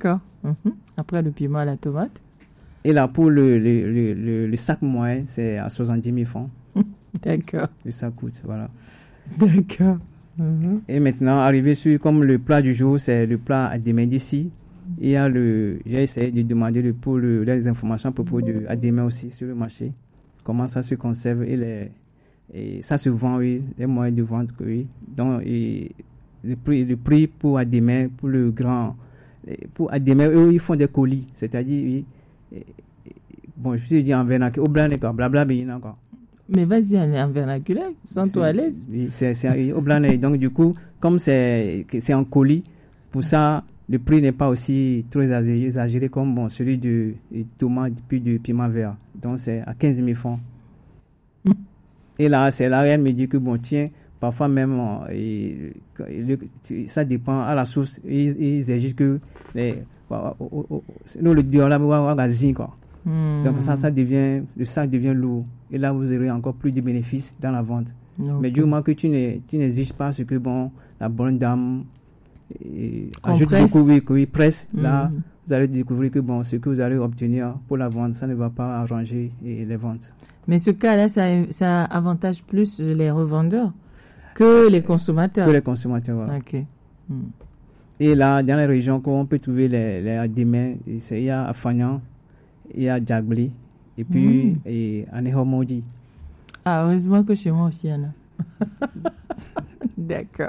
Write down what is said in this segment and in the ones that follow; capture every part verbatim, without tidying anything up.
D'accord. Mm-hmm. Après le piment à la tomate. Et là, pour le, le, le, le, le sac moyen, c'est à soixante-dix mille francs. D'accord. Que ça coûte, voilà. D'accord. Mm-hmm. Et maintenant, arrivé sur, comme le plat du jour, c'est le plat à demain d'ici. Il y a le, j'ai essayé de demander le, pour le, les informations à propos de à demain aussi sur le marché. Comment ça se conserve et, les, et ça se vend, oui, les moyens de vente, oui. Donc, et le prix, le prix pour à demain, pour le grand, pour à demain, eux, ils font des colis, c'est-à-dire, oui, et, bon, je suis dit en vernaculaire, au blanc, d'accord, blabla, mais encore. Mais vas-y, en vernaculaire, sens-toi à l'aise. Oui, c'est, c'est au blanc, donc du coup, comme c'est, c'est en colis, pour ça, le prix n'est pas aussi trop exagéré comme bon, celui du tomate puis du piment vert. Donc c'est à quinze mille francs. Mm. Et là, c'est là, elle me dit que bon, tiens, parfois même, et, et, et, ça dépend à la source. Ils, ils exigent que les, nous le disons là, quoi. Mm. Donc ça, ça devient, le sac devient lourd. Et là, vous aurez encore plus de bénéfices dans la vente. Okay. Mais du moment que tu, ne, tu n'exiges pas ce que bon, la bonne dame et ajoute beaucoup, oui, oui, presse, mmh. Là, vous allez découvrir que bon, ce que vous allez obtenir pour la vente, ça ne va pas arranger et les ventes. Mais ce cas-là, ça, ça avantage plus les revendeurs que les consommateurs. Que les consommateurs, voilà. Okay. Mmh. Et là, dans les régions où on peut trouver les, les adémins, il y a à Fagnan, il y a Djagli, et puis mmh. et à Nehomodi. Ah, heureusement que chez moi aussi, il y en a. D'accord.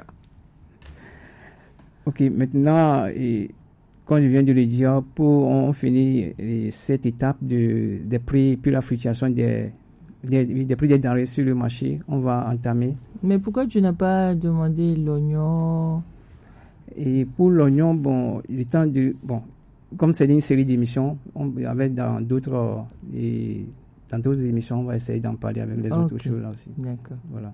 Ok, maintenant, et, comme je viens de le dire, pour on finit et, cette étape de, des prix, puis la fluctuation des, des, des prix des denrées sur le marché, on va entamer. Mais pourquoi tu n'as pas demandé l'oignon? Et pour l'oignon, bon, il est temps de, bon, comme c'est une série d'émissions, on avait dans d'autres, et, dans d'autres émissions, on va essayer d'en parler avec les okay. autres choses là aussi. D'accord. Voilà.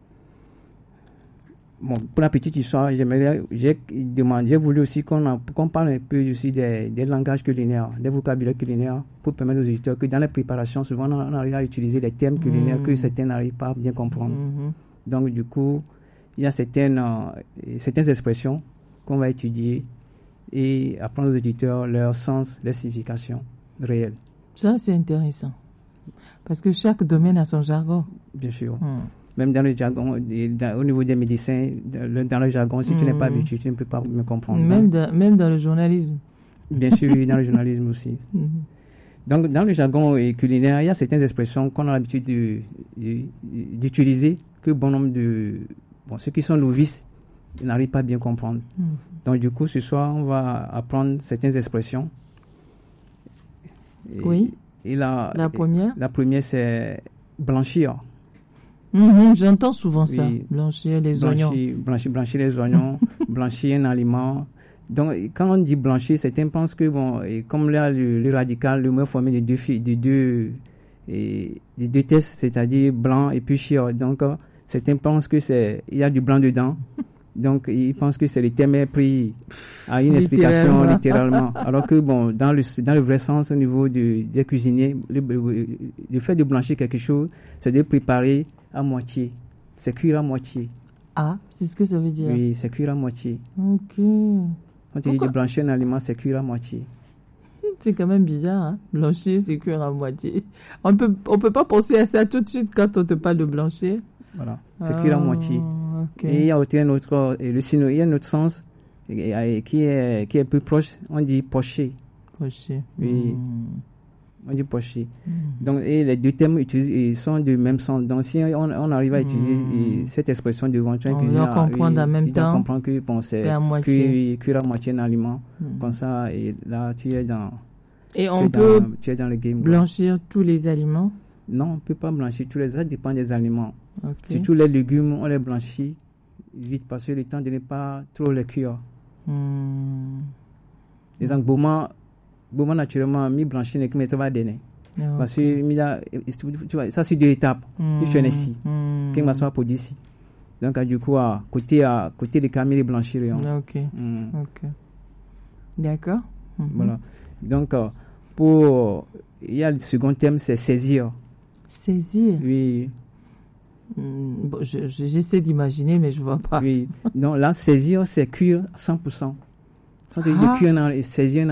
Bon, pour la petite histoire, j'aimerais, j'ai demandé, j'ai voulu aussi qu'on, en, qu'on parle un peu aussi des, des langages culinaires, des vocabulaires culinaires, pour permettre aux éditeurs que dans les préparations, souvent on, on arrive à utiliser des termes culinaires mmh. que certains n'arrivent pas à bien comprendre. Mmh. Donc du coup, il y a certaines, euh, certaines expressions qu'on va étudier et apprendre aux éditeurs leur sens, leur signification réelle. Ça, c'est intéressant. Parce que chaque domaine a son jargon. Bien sûr. Mmh. Même dans le jargon, dans, au niveau des médecins, dans le jargon, si mmh. tu n'es pas habitué, tu ne peux pas me comprendre. Même dans, même dans le journalisme. Bien sûr, dans le journalisme aussi. Mmh. Donc, dans le jargon culinaire, il y a certaines expressions qu'on a l'habitude de, de, d'utiliser que bon nombre de... Bon, ceux qui sont novices n'arrivent pas à bien comprendre. Mmh. Donc, du coup, ce soir, on va apprendre certaines expressions. Et, oui. Et la, la première et, La première, c'est blanchir. Mmh, j'entends souvent oui. ça, blanchir les blanchir, oignons. Blanchir, blanchir les oignons, blanchir un aliment. Donc, quand on dit blanchir, certains pensent que, bon, et comme là, le, le radical, le mot formé de deux, de deux, et, de deux tests, c'est-à-dire blanc et puis chir. Donc, euh, certains pensent que c'est, il y a du blanc dedans. Donc, ils pensent que c'est le terme pris à une explication littéralement. Alors que, bon, dans le, dans le vrai sens, au niveau de, des cuisiniers, le, le, le fait de blanchir quelque chose, c'est de préparer à moitié. C'est cuire à moitié. Ah, c'est ce que ça veut dire? Oui, c'est cuire à moitié. Ok. Quand tu dis de blanchir un aliment, c'est cuire à moitié. C'est quand même bizarre, hein? Blanchir, c'est cuire à moitié. On peut, on peut pas penser à ça tout de suite quand on te parle de blanchir. Voilà, c'est cuire à moitié. Okay. Et il y a aussi un autre, et le sino, il y a un autre sens et, et, qui, est, qui est plus proche, on dit pocher. Pocher. Oui. Mm. On dit pocher. Mm. Donc, et les deux termes utilisés sont du même sens. Donc, si on, on arrive à utiliser mm. cette expression devant un cuisinier, on doit comprendre en même temps. On comprend que bon, c'est cuire, cuire à moitié un aliment. Mm. Comme ça, et là, tu es dans. Et on peut dans, tu es dans le game, blanchir quoi. Tous les aliments? Non, on ne peut pas blanchir tous les aliments. Ça dépend des aliments. Okay. Surtout les légumes, on les blanchit vite parce que le temps de ne pas trop les cuire. Mm. Exemple, Boma, Boma naturellement, mi blanchi ne que va donner. Parce que tu vois, ça c'est deux étapes. Il fait ici, qui va soit pour d'ici. Donc du coup, à côté à côté des caméras blanchir. Ok. Mm. Ok. D'accord. Mm-hmm. Voilà. Donc pour il y a le second thème, c'est saisir. Saisir. Oui. Mmh, bon, je, je, j'essaie d'imaginer, mais je ne vois pas. Oui. Non, là, saisir, c'est cuire cent pour cent. Quand tu dis cuire, saisir,